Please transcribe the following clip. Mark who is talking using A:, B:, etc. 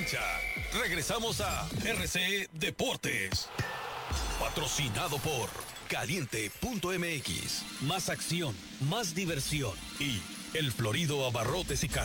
A: cancha. Regresamos a RC Deportes. Patrocinado por Caliente.mx. Más acción, más diversión y El Florido Abarrotes y Carnes.